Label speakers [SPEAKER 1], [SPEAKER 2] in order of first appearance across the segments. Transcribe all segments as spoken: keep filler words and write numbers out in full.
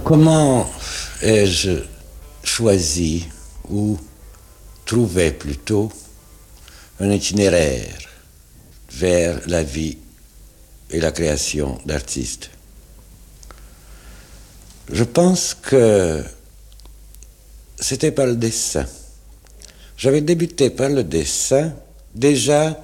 [SPEAKER 1] Comment ai-je choisi, ou trouvé plutôt, un itinéraire vers la vie et la création d'artistes? Je pense que c'était par le dessin. J'avais débuté par le dessin déjà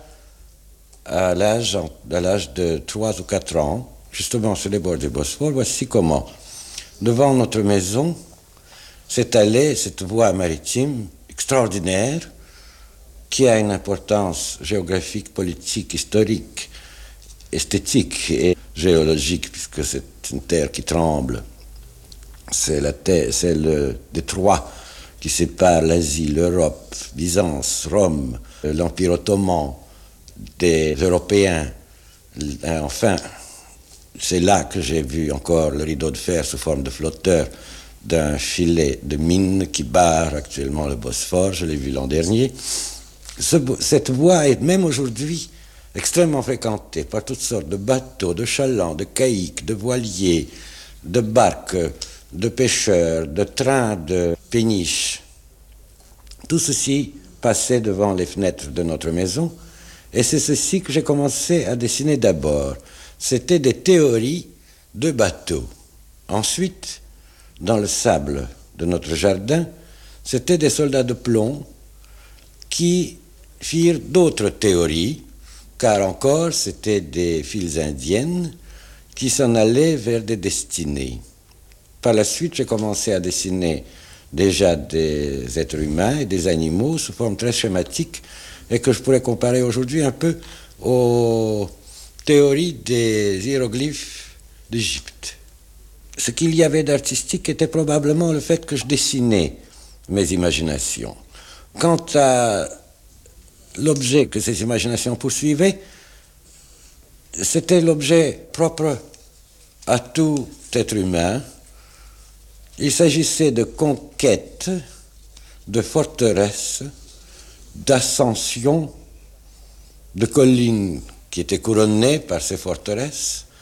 [SPEAKER 1] à l'âge, à l'âge de trois ou quatre ans, justement sur les bords du Bosphore. Voici comment. Devant notre maison s'étalait cette voie maritime extraordinaire qui a une importance géographique, politique, historique, esthétique et géologique, puisque c'est une terre qui tremble. C'est la terre, c'est le détroit qui sépare l'Asie, l'Europe, Byzance, Rome, l'Empire ottoman des Européens. Enfin, c'est là que j'ai vu encore le rideau de fer sous forme de flotteur d'un filet de mine qui barre actuellement le Bosphore. Je l'ai vu l'an dernier. Ce, cette voie est même aujourd'hui extrêmement fréquentée par toutes sortes de bateaux, de chalands, de caïques, de voiliers, de barques, de pêcheurs, de trains, de péniches. Tout ceci passait devant les fenêtres de notre maison, et c'est ceci que j'ai commencé à dessiner d'abord. C'était des théories de bateaux. Ensuite, dans le sable de notre jardin, c'était des soldats de plomb qui firent d'autres théories, car encore c'était des files indiennes qui s'en allaient vers des destinées. Par la suite, j'ai commencé à dessiner déjà des êtres humains et des animaux sous forme très schématique et que je pourrais comparer aujourd'hui un peu aux théories des hiéroglyphes d'Égypte. Ce qu'il y avait d'artistique était probablement le fait que je dessinais mes imaginations. Quant à l'objet que ces imaginations poursuivaient, c'était l'objet propre à tout être humain. Il s'agissait de conquêtes, de forteresses, d'ascensions, de collines qui étaient couronnées par ces forteresses,